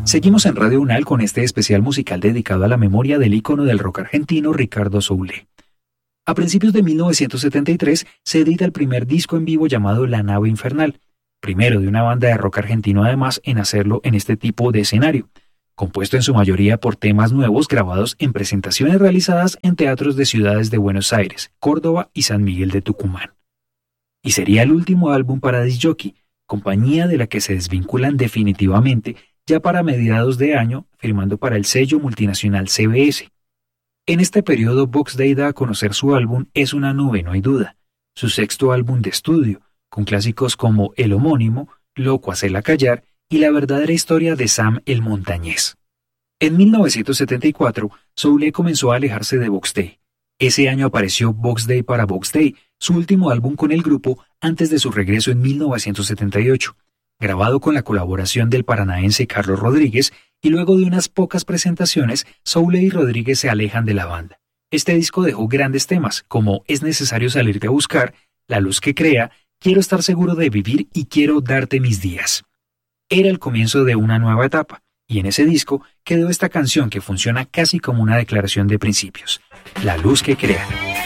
Seguimos en Radio Unal con este especial musical dedicado a la memoria del ícono del rock argentino Ricardo Soule. A principios de 1973 se edita el primer disco en vivo llamado La Nave Infernal, primero de una banda de rock argentino además en hacerlo en este tipo de escenario, compuesto en su mayoría por temas nuevos grabados en presentaciones realizadas en teatros de ciudades de Buenos Aires, Córdoba y San Miguel de Tucumán. Y sería el último álbum para Disc Jockey, compañía de la que se desvinculan definitivamente ya para mediados de año, firmando para el sello multinacional CBS. En este periodo, Box Day da a conocer su álbum Es una nube, no hay duda, su sexto álbum de estudio, con clásicos como el homónimo, Loco hacela callar y la verdadera historia de Sam el Montañés. En 1974, Soule comenzó a alejarse de Box Day. Ese año apareció Box Day para Box Day, su último álbum con el grupo antes de su regreso en 1978. Grabado con la colaboración del paranaense Carlos Rodríguez, y luego de unas pocas presentaciones, Soule y Rodríguez se alejan de la banda. Este disco dejó grandes temas, como Es necesario salirte a buscar, La luz que crea, Quiero estar seguro de vivir y Quiero darte mis días. Era el comienzo de una nueva etapa, y en ese disco quedó esta canción que funciona casi como una declaración de principios, La luz que crea.